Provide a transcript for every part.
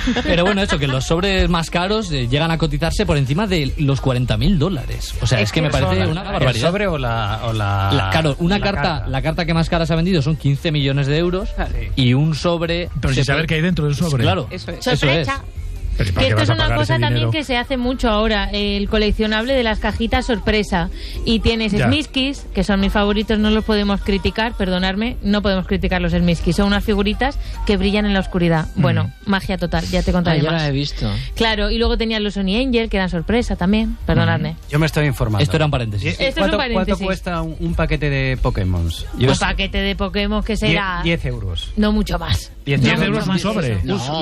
Pero bueno, eso, que los sobres más caros llegan a cotizarse por encima de los $40.000. O sea, es que me parece una barbaridad. ¿El sobre o la claro, la carta que más cara se ha vendido son 15 millones de euros y un sobre... Pero sin saber qué hay dentro del sobre. Claro, eso es. Sorpresa. Que esto es una cosa también que se hace mucho ahora, el coleccionable de las cajitas sorpresa. Y tienes Smiskis, que son mis favoritos, no los podemos criticar, perdonadme, no podemos criticar los Smiskis. Son unas figuritas que brillan en la oscuridad. Bueno, magia total, ya te contaré yo más. la he visto. Claro, y luego tenían los Sony Angel, que eran sorpresa también, perdonadme. Yo me estoy informando. Esto era un paréntesis. Esto es un paréntesis. ¿Cuánto cuesta un paquete de Pokémon? Un paquete de Pokémon que será... 10 euros. No mucho más. 10 euros un sobre.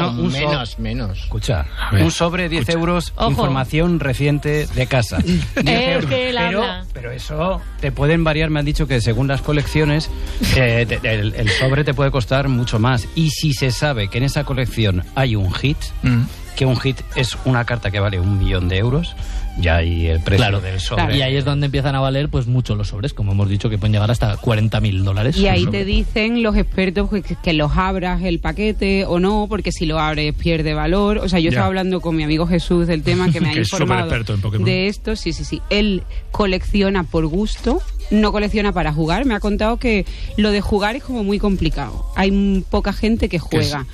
Menos. Escucha, un sobre 10 euros, Ojo. Información reciente de casa. 10 euros. Que él habla. Pero eso te pueden variar, me han dicho que según las colecciones, el sobre te puede costar mucho más. Y si se sabe que en esa colección hay un hit, que un hit es una carta que vale 1 millón de euros, ya hay el precio del sobre. Claro. Y ahí es donde empiezan a valer pues mucho los sobres, como hemos dicho, que pueden llegar hasta $40.000. Y ahí te dicen los expertos que los abras el paquete o no, porque si lo abres pierde valor. O sea, yo estaba hablando con mi amigo Jesús del tema, que me ha informado de esto. Sí. Él colecciona por gusto, no colecciona para jugar. Me ha contado que lo de jugar es como muy complicado. Hay poca gente que juega.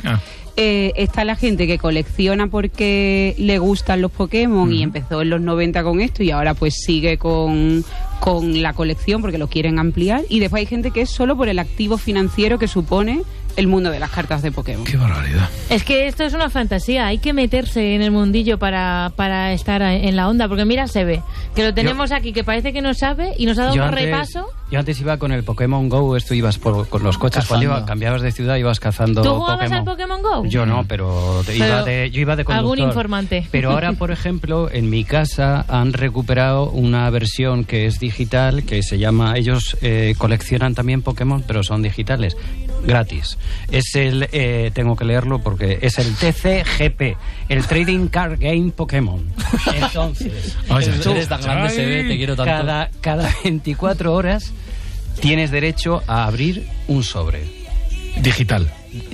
Está la gente que colecciona porque le gustan los Pokémon y empezó en los 90 con esto y ahora pues sigue con la colección porque lo quieren ampliar, y después hay gente que es solo por el activo financiero que supone el mundo de las cartas de Pokémon. ¡Qué barbaridad! Es que esto es una fantasía, hay que meterse en el mundillo para estar en la onda, porque mira, se ve que lo tenemos aquí, que parece que no sabe, y nos ha dado un repaso. Yo antes iba con el Pokémon Go, esto ibas con los coches, cuando cambiabas de ciudad ibas cazando Pokémon. ¿Tú jugabas Pokémon. al Pokémon Go? Yo no, pero yo iba de conductor. Algún informante. Pero ahora, por ejemplo, en mi casa han recuperado una versión que es digital, que se llama... Ellos coleccionan también Pokémon, pero son digitales, gratis. Es el... tengo que leerlo porque es el TCGP, el Trading Card Game Pokémon. Entonces... Eres tan grande, se ve, te quiero tanto. Cada 24 horas tienes derecho a abrir un sobre. Digital.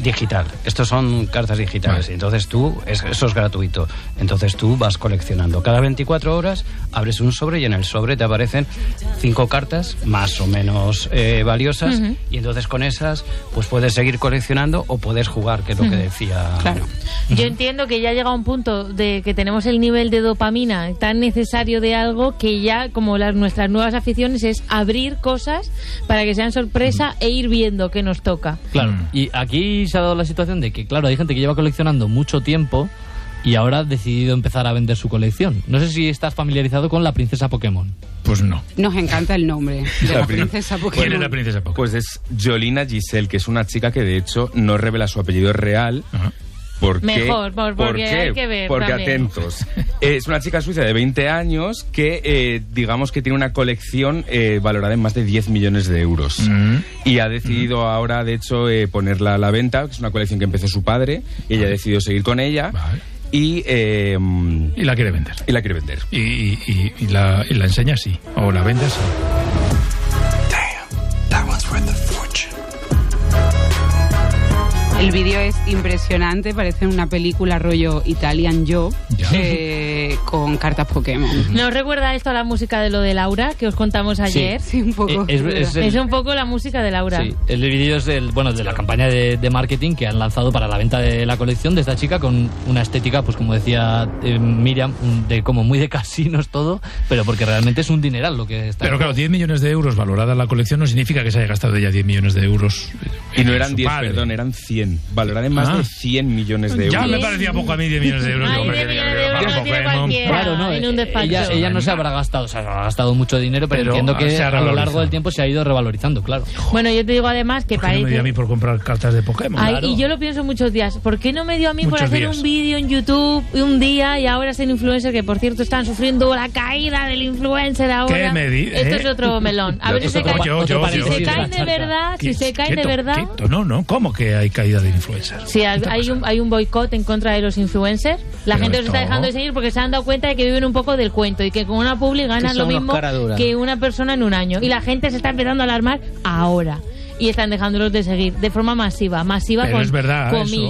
Estos son cartas digitales. Entonces eso es gratuito. Entonces tú vas coleccionando. Cada 24 horas abres un sobre y en el sobre te aparecen 5 cartas más o menos valiosas, y entonces con esas pues puedes seguir coleccionando o puedes jugar, que es lo que decía. Claro. Yo entiendo que ya llega un punto de que tenemos el nivel de dopamina tan necesario de algo que ya, como nuestras nuevas aficiones, es abrir cosas para que sean sorpresa e ir viendo qué nos toca. Claro, y aquí se ha dado la situación de que, claro, hay gente que lleva coleccionando mucho tiempo y ahora ha decidido empezar a vender su colección. No sé si estás familiarizado con la princesa Pokémon. Pues no. Nos encanta el nombre de la princesa Pokémon. ¿Quién es la princesa Pokémon? Pues es Jolina Giselle, que es una chica que de hecho no revela su apellido real. Ajá. Mejor, porque hay que ver. Porque también. atentos. Es una chica suiza de 20 años que, digamos que tiene una colección valorada en más de 10 millones de euros. Y ha decidido ahora, de hecho, ponerla a la venta, que es una colección que empezó su padre, y ella ha decidido seguir con ella. Vale. Y la quiere vender. Y la enseña sí. O la vende sí. Damn, that one's worth a fortune. El vídeo es impresionante, parece una película rollo Italian Job con cartas Pokémon. ¿Nos recuerda esto a la música de lo de Laura que os contamos ayer? Sí, un poco. Es un poco la música de Laura. Sí, el vídeo es de la campaña de marketing que han lanzado para la venta de la colección de esta chica, con una estética, pues como decía Miriam, como muy de casinos todo, pero porque realmente es un dineral lo que está. Pero claro, 10 millones de euros valorada la colección no significa que se haya gastado ella 10 millones de euros. Y no eran 10, perdón, eran 100. Valorada en más de 100 millones de euros. Ya me parecía poco a mí 10 millones de euros. Ay, 10 millones de euros no tiene cualquiera. Claro, no, en un despacho. Ella no se habrá gastado, o sea, ha gastado mucho dinero, pero entiendo que a lo largo del tiempo se ha ido revalorizando, claro. Bueno, yo te digo además que parece... ¿Por qué no me dio a mí por comprar cartas de Pokémon? Ay, claro. Y yo lo pienso muchos días. ¿Por qué no me dio a mí por hacer un vídeo en YouTube un día y ahora ser influencer, que por cierto están sufriendo la caída del influencer ahora? ¿Qué me di? Esto es otro melón. A ver si se caen de verdad, si se caen de verdad. No, ¿cómo que hay caída de influencers? Sí, hay un boicot en contra de los influencers. La gente los está dejando de seguir porque se han dado cuenta de que viven un poco del cuento y que con una publi ganan lo mismo que una persona en un año. Y la gente se está empezando a alarmar ahora. Y están dejándolos de seguir de forma masiva pero con es verdad, comillas. eso.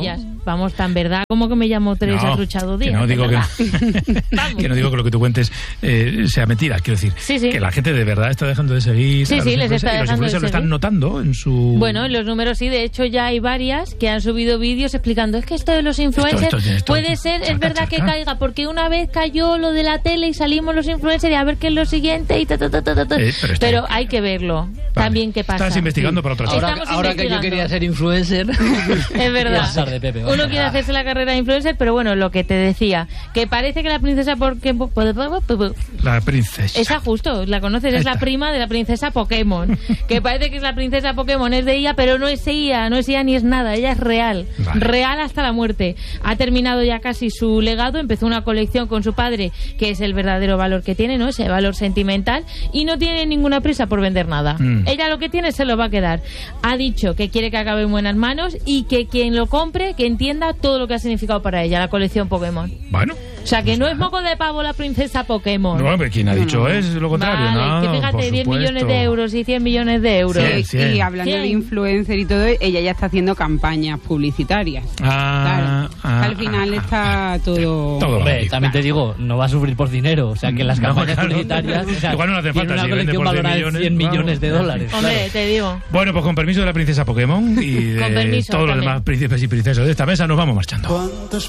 Vamos, tan verdad como que me llamo Teresa Truchado Díaz. Que no digo que no digo que lo que tú cuentes sea mentira. Quiero decir, que la gente de verdad está dejando de seguir. Sí, les está dejando de seguir. Los influencers lo están notando en su... Bueno, en los números sí. De hecho, ya hay varias que han subido vídeos explicando, es que esto de los influencers puede ser, es verdad que caiga, porque una vez cayó lo de la tele y salimos los influencers y a ver qué es lo siguiente y pero hay que verlo. También qué pasa. Estás investigando por otras cosas. Ahora que yo quería ser influencer. Es verdad. Uno quiere hacerse la carrera de influencer, pero bueno, lo que te decía, que parece que la princesa Pokémon... La princesa. Esa justo, la conoces, es la prima de la princesa Pokémon. Que parece que es la princesa Pokémon, es de ella, pero no es ella ni es nada, ella es real. Vale. Real hasta la muerte. Ha terminado ya casi su legado, empezó una colección con su padre, que es el verdadero valor que tiene, ¿no? Ese valor sentimental, y no tiene ninguna prisa por vender nada. Ella lo que tiene se lo va a quedar. Ha dicho que quiere que acabe en buenas manos y que quien lo compre, que entienda todo lo que ha significado para ella la colección Pokémon. Bueno. O sea, que no es moco de pavo la princesa Pokémon. No, pero quien ha dicho es lo contrario. Vale, que fíjate, 10 millones de euros y 100 millones de euros. 100. Y hablando de influencer y todo, ella ya está haciendo campañas publicitarias. Claro. Al final está todo... Hombre, también te digo, no va a sufrir por dinero. O sea, que las campañas publicitarias... O sea, igual no hace falta, una colección valorada en 100 millones de dólares. Hombre, te digo. Bueno, pues con permiso de la princesa Pokémon y de todos los demás príncipes y princesas de esta mesa, nos vamos marchando.